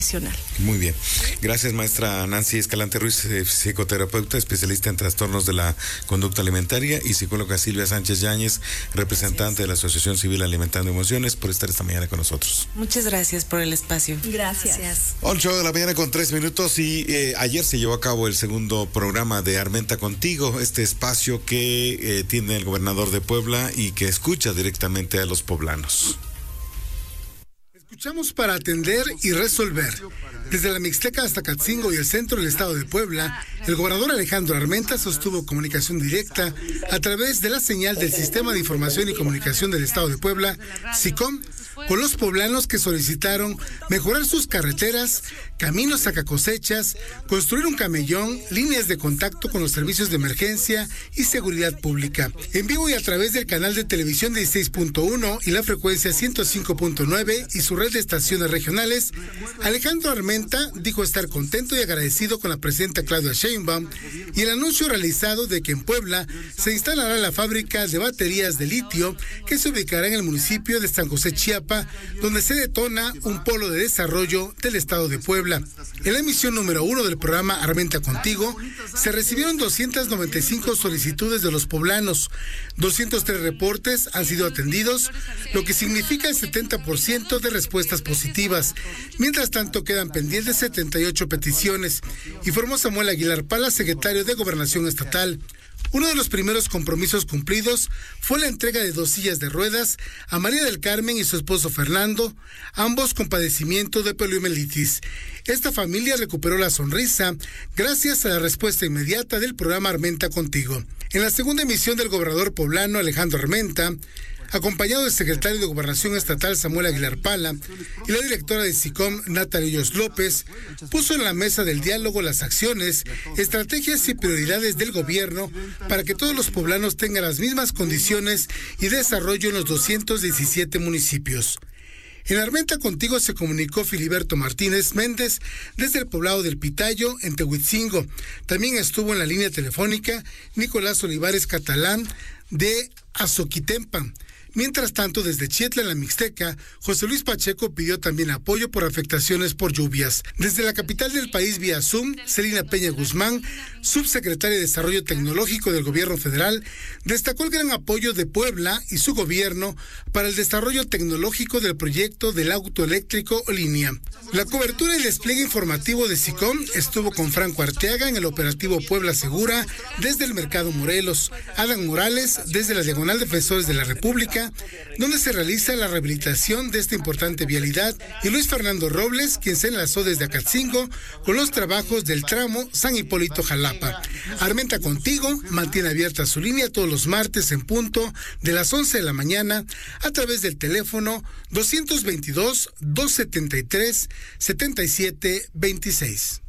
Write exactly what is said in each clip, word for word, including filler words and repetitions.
Muy bien. Gracias, maestra Nancy Escalante Ruiz, psicoterapeuta, especialista en trastornos de la conducta alimentaria, y psicóloga Silvia Sánchez Yáñez, representante gracias. de la Asociación Civil Alimentando Emociones, por estar esta mañana con nosotros. Muchas gracias por el espacio. Gracias. gracias. ocho de la mañana con tres minutos y eh, ayer se llevó a cabo el segundo programa de Armenta Contigo, este espacio que eh, tiene el gobernador de Puebla y que escucha directamente a los poblanos. Escuchamos para atender y resolver. Desde la Mixteca hasta Catzingo y el centro del estado de Puebla, el gobernador Alejandro Armenta sostuvo comunicación directa a través de la señal del Sistema de Información y Comunicación del estado de Puebla, SICOM, con los poblanos que solicitaron mejorar sus carreteras, caminos sacacosechas, construir un camellón, líneas de contacto con los servicios de emergencia y seguridad pública. En vivo y a través del canal de televisión dieciséis punto uno y la frecuencia ciento cinco punto nueve y su red de estaciones regionales, Alejandro Armenta dijo estar contento y agradecido con la presidenta Claudia Sheinbaum y el anuncio realizado de que en Puebla se instalará la fábrica de baterías de litio que se ubicará en el municipio de San José, Chiapa, donde se detona un polo de desarrollo del estado de Puebla. En la emisión número uno del programa Armenta Contigo, se recibieron doscientas noventa y cinco solicitudes de los poblanos, doscientos tres reportes han sido atendidos, lo que significa el setenta por ciento de respuestas positivas. Mientras tanto, quedan pendientes setenta y ocho peticiones, informó Samuel Aguilar Pala, secretario de Gobernación Estatal. Uno de los primeros compromisos cumplidos fue la entrega de dos sillas de ruedas a María del Carmen y su esposo Fernando, ambos con padecimiento de poliomielitis. Esta familia recuperó la sonrisa gracias a la respuesta inmediata del programa Armenta Contigo. En la segunda emisión del gobernador poblano Alejandro Armenta, acompañado del secretario de Gobernación Estatal Samuel Aguilar Pala y la directora de SICOM Natalia Hoyos López, puso en la mesa del diálogo las acciones, estrategias y prioridades del gobierno para que todos los poblanos tengan las mismas condiciones y desarrollo en los doscientos diecisiete municipios. En Armenta Contigo se comunicó Filiberto Martínez Méndez desde el poblado del Pitayo, en Tehuitzingo. También estuvo en la línea telefónica Nicolás Olivares Catalán de Azoquitempa. Mientras tanto, desde Chietla, en la Mixteca, José Luis Pacheco pidió también apoyo por afectaciones por lluvias. Desde la capital del país, vía Zoom, Celina Peña Guzmán, subsecretaria de Desarrollo Tecnológico del Gobierno Federal, destacó el gran apoyo de Puebla y su gobierno para el desarrollo tecnológico del proyecto del auto eléctrico Línea. La cobertura y despliegue informativo de SICOM estuvo con Franco Arteaga en el operativo Puebla Segura desde el Mercado Morelos, Adán Morales desde la Diagonal Defensores de la República, donde se realiza la rehabilitación de esta importante vialidad, y Luis Fernando Robles, quien se enlazó desde Acatzingo con los trabajos del tramo San Hipólito Jalapa. Armenta Contigo mantiene abierta su línea todos los martes en punto de las once de la mañana a través del teléfono doscientos veintidós, doscientos setenta y tres, setenta y siete veintiséis.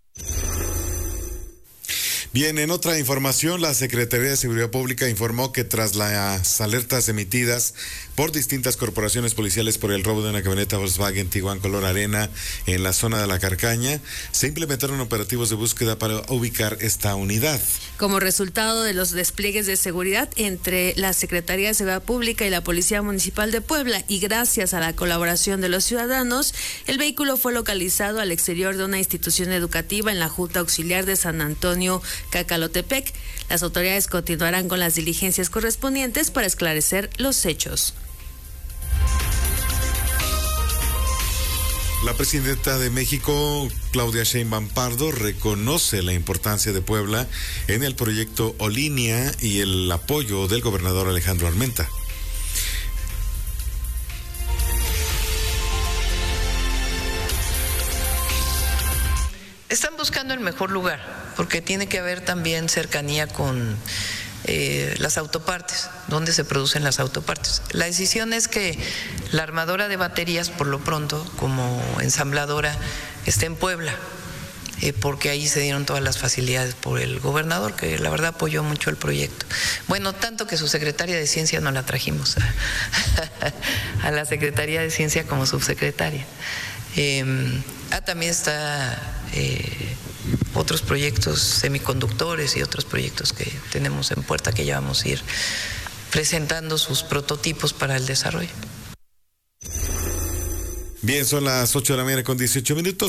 Bien, en otra información, la Secretaría de Seguridad Pública informó que tras las alertas emitidas por distintas corporaciones policiales por el robo de una camioneta Volkswagen Tiguan color arena en la zona de La Carcaña, se implementaron operativos de búsqueda para ubicar esta unidad. Como resultado de los despliegues de seguridad entre la Secretaría de Seguridad Pública y la Policía Municipal de Puebla, y gracias a la colaboración de los ciudadanos, el vehículo fue localizado al exterior de una institución educativa en la Junta Auxiliar de San Antonio Cacalotepec. Las autoridades continuarán con las diligencias correspondientes para esclarecer los hechos. La presidenta de México, Claudia Sheinbaum Pardo, reconoce la importancia de Puebla en el proyecto Olínea y el apoyo del gobernador Alejandro Armenta. Están buscando el mejor lugar, porque tiene que haber también cercanía con eh, las autopartes, donde se producen las autopartes. La decisión es que la armadora de baterías, por lo pronto, como ensambladora, esté en Puebla, eh, porque ahí se dieron todas las facilidades por el gobernador, que la verdad apoyó mucho el proyecto. Bueno, tanto que su secretaria de Ciencia no la trajimos a, a la Secretaría de Ciencia como subsecretaria. Eh, ah, también está eh, otros proyectos semiconductores y otros proyectos que tenemos en puerta que ya vamos a ir presentando sus prototipos para el desarrollo. Bien, son las ocho de la mañana con dieciocho minutos.